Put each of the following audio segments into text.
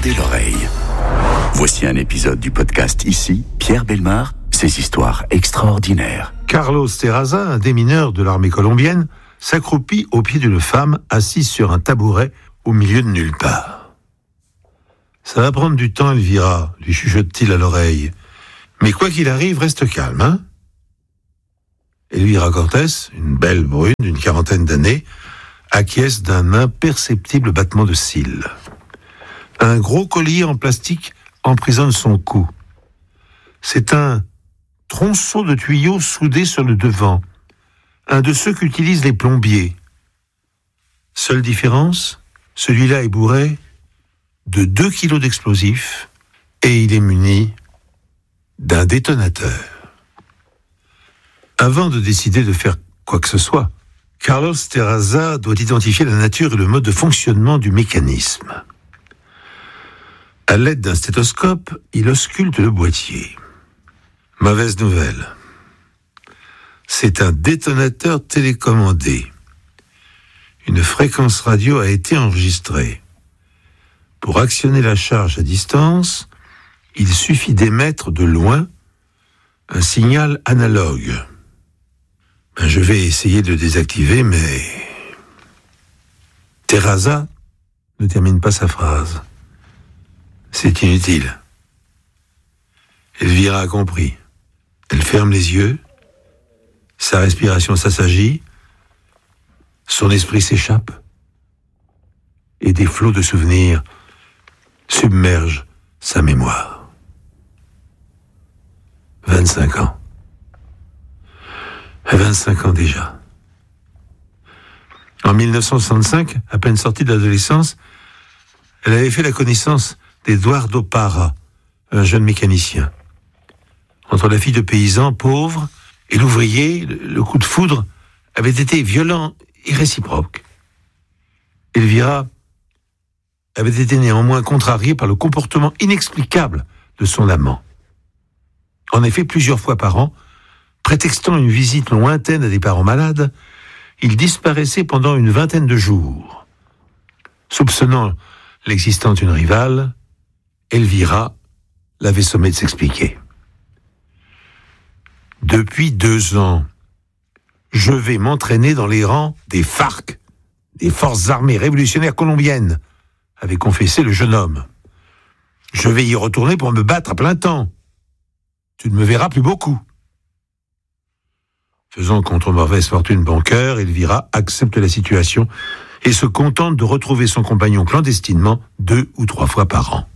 tendez l'oreille. Voici un épisode du podcast Ici, Pierre Bellemare, ses histoires extraordinaires. Carlos Terraza, un démineur de l'armée colombienne, s'accroupit au pied d'une femme assise sur un tabouret au milieu de nulle part. « Ça va prendre du temps, Elvira », lui chuchote-t-il à l'oreille. « Mais quoi qu'il arrive, reste calme, hein ?» Elvira Cortés, une belle brune d'une 40aine d'années, acquiesce d'un imperceptible battement de cils. Un gros collier en plastique emprisonne son cou. C'est un tronçon de tuyau soudé sur le devant, un de ceux qu'utilisent les plombiers. Seule différence, celui-là est bourré de 2 kilos d'explosifs et il est muni d'un détonateur. Avant de décider de faire quoi que ce soit, Carlos Terraza doit identifier la nature et le mode de fonctionnement du mécanisme. À l'aide d'un stéthoscope, il ausculte le boîtier. Mauvaise nouvelle. C'est un détonateur télécommandé. Une fréquence radio a été enregistrée. Pour actionner la charge à distance, il suffit d'émettre de loin un signal analogue. Je vais essayer de le désactiver, mais... Terraza ne termine pas sa phrase. C'est inutile. Elvira a compris. Elle ferme les yeux, sa respiration s'assagit, son esprit s'échappe, et des flots de souvenirs submergent sa mémoire. 25 ans. 25 ans déjà. En 1965, à peine sortie de l'adolescence, elle avait fait la connaissance d'Eduardo Parra, un jeune mécanicien. Entre la fille de paysan pauvre et l'ouvrier, le coup de foudre avait été violent et réciproque. Elvira avait été néanmoins contrariée par le comportement inexplicable de son amant. En effet, plusieurs fois par an, prétextant une visite lointaine à des parents malades, il disparaissait pendant une 20aine de jours. Soupçonnant l'existence d'une rivale, Elvira l'avait sommé de s'expliquer. Depuis 2 ans, je vais m'entraîner dans les rangs des FARC, des Forces armées révolutionnaires colombiennes, avait confessé le jeune homme. Je vais y retourner pour me battre à plein temps. Tu ne me verras plus beaucoup. Faisant contre mauvaise fortune bon cœur, Elvira accepte la situation et se contente de retrouver son compagnon clandestinement 2 ou 3 fois par an.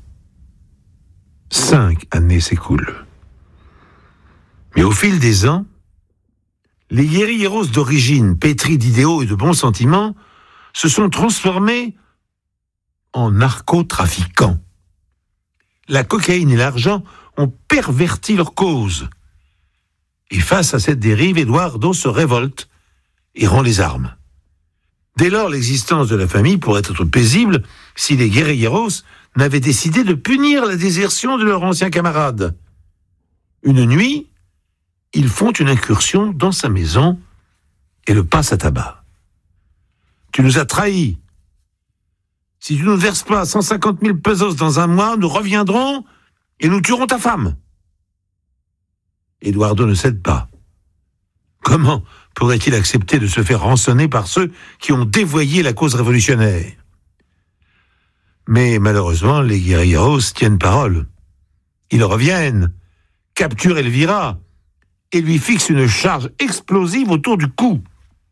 5 années s'écoulent. Mais au fil des ans, les guérilleros d'origine, pétris d'idéaux et de bons sentiments, se sont transformés en narcotrafiquants. La cocaïne et l'argent ont perverti leur cause. Et face à cette dérive, Eduardo se révolte et rend les armes. Dès lors, l'existence de la famille pourrait être paisible si les guérilleros n'avaient décidé de punir la désertion de leur ancien camarade. Une nuit, ils font une incursion dans sa maison et le passent à tabac. « Tu nous as trahis. Si tu ne nous verses pas 150 000 pesos dans un mois, nous reviendrons et nous tuerons ta femme. » Eduardo ne cède pas. Comment pourrait-il accepter de se faire rançonner par ceux qui ont dévoyé la cause révolutionnaire ? Mais malheureusement, les guérilleros tiennent parole. Ils reviennent, capturent Elvira et lui fixent une charge explosive autour du cou.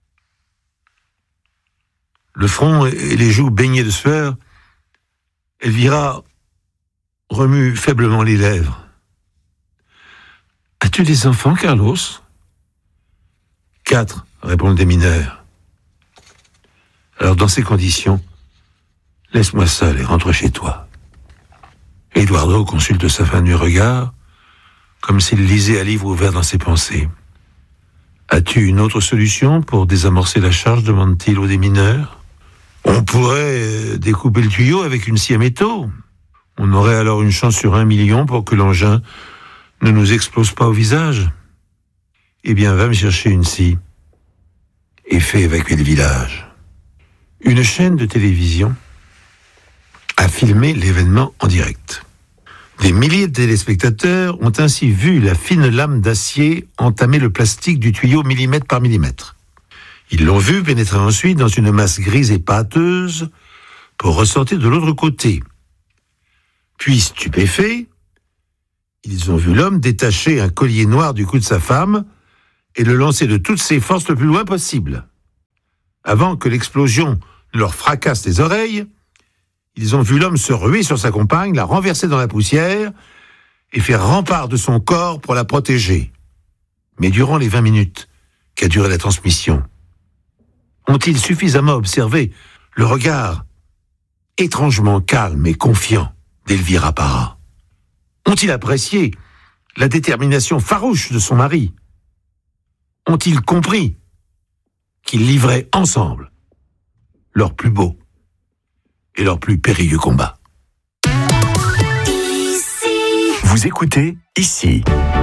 Le front et les joues baignés de sueur, Elvira remue faiblement les lèvres. « As-tu des enfants, Carlos ?»« 4, répond le démineur. « Alors, dans ces conditions, laisse-moi seul et rentre chez toi. » Eduardo consulte sa femme du regard, comme s'il lisait un livre ouvert dans ses pensées. « As-tu une autre solution pour désamorcer la charge ?» demande-t-il au démineur. « On pourrait découper le tuyau avec une scie à métaux. On aurait alors une chance sur 1 million pour que l'engin ne nous explose pas au visage. Eh bien, va me chercher une scie et fais évacuer le village. » Une chaîne de télévision a filmé l'événement en direct. Des milliers de téléspectateurs ont ainsi vu la fine lame d'acier entamer le plastique du tuyau millimètre par millimètre. Ils l'ont vu pénétrer ensuite dans une masse grise et pâteuse pour ressortir de l'autre côté. Puis, stupéfaits, ils ont vu l'homme détacher un collier noir du cou de sa femme et le lancer de toutes ses forces le plus loin possible. Avant que l'explosion ne leur fracasse les oreilles, ils ont vu l'homme se ruer sur sa compagne, la renverser dans la poussière et faire rempart de son corps pour la protéger. Mais durant les 20 minutes qu'a duré la transmission, ont-ils suffisamment observé le regard étrangement calme et confiant d'Elvira Parra? Ont-ils apprécié la détermination farouche de son mari? Ont-ils compris qu'ils livraient ensemble leur plus beau et leur plus périlleux combat? Vous écoutez Ici.